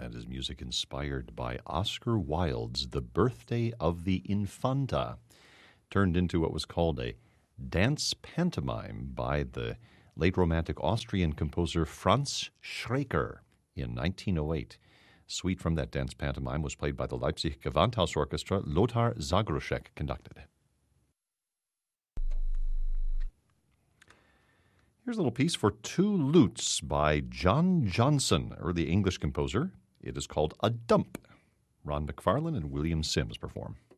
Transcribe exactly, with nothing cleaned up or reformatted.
That is music inspired by Oscar Wilde's The Birthday of the Infanta, turned into what was called a dance pantomime by the late Romantic Austrian composer Franz Schreker in nineteen oh eight. Suite from that dance pantomime was played by the Leipzig Gewandhaus Orchestra. Lothar Zagruszek conducted. Here's a little piece for two lutes by John Johnson, early English composer. It is called A Dump. Ron McFarlane and William Sims perform.